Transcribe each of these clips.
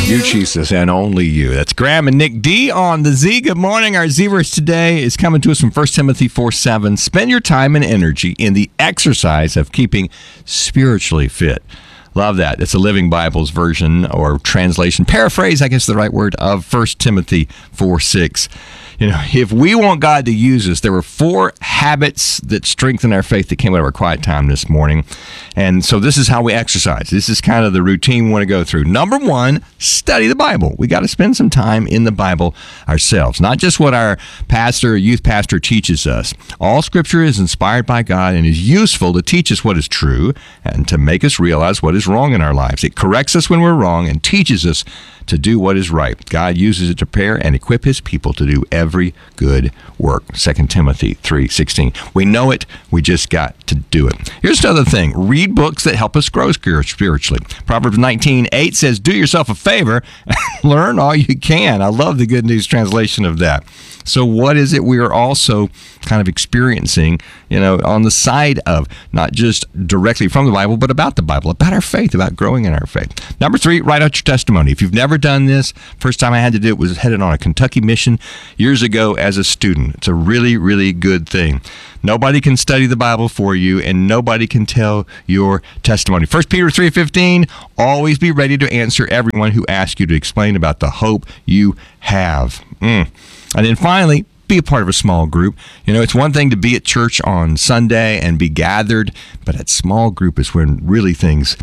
You, Jesus, and only you. That's Graham and Nick D on the Z. Good morning. Our Z verse today is coming to us from 1 Timothy 4:7. Spend your time and energy in the exercise of keeping spiritually fit. Love that. It's a Living Bible's version or translation, paraphrase, I guess the right word, of 1 Timothy 4:6. You know, if we want God to use us, there were 4 habits that strengthen our faith that came out of our quiet time this morning. And so this is how we exercise. This is kind of the routine we want to go through. Number 1, study the Bible. We got to spend some time in the Bible ourselves, not just what our pastor or youth pastor teaches us. All Scripture is inspired by God and is useful to teach us what is true and to make us realize what is wrong in our lives. It corrects us when we're wrong and teaches us to do what is right. God uses it to prepare and equip his people to do every good work. 2 Timothy 3:16. We know it. We just got to do it. Here's another thing. Read books that help us grow spiritually. Proverbs 19:8 says, do yourself a favor and learn all you can. I love the Good News translation of that. So what is it we are also kind of experiencing, you know, on the side of not just directly from the Bible, but about the Bible, about our faith, about growing in our faith? Number 3, write out your testimony. If you've never done this, first time I had to do it was headed on a Kentucky mission years ago as a student. It's a really, really good thing. Nobody can study the Bible for you, and nobody can tell your testimony. 1 Peter 3:15, always be ready to answer everyone who asks you to explain about the hope you have. And then finally, be a part of a small group. You know, it's one thing to be at church on Sunday and be gathered, but that small group is when really things,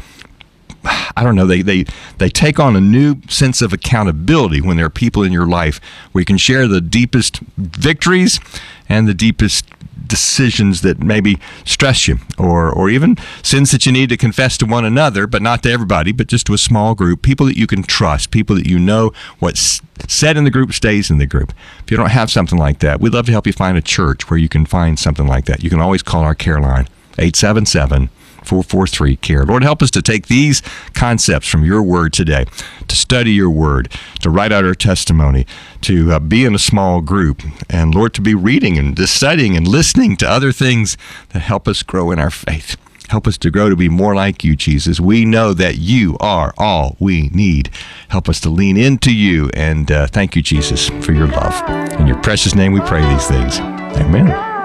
I don't know, they take on a new sense of accountability when there are people in your life where you can share the deepest victories and the deepest decisions that maybe stress you, or even sins that you need to confess to one another, but not to everybody, but just to a small group, people that you can trust, people that you know what's said in the group stays in the group. If you don't have something like that, we'd love to help you find a church where you can find something like that. You can always call our care line, 877-443-CARE. Lord, help us to take these concepts from your word today, to study your word, to write out our testimony, to be in a small group, and Lord, to be reading and studying and listening to other things that help us grow in our faith. Help us to grow to be more like you, Jesus. We know that you are all we need. Help us to lean into you, and thank you, Jesus, for your love. In your precious name we pray these things. Amen.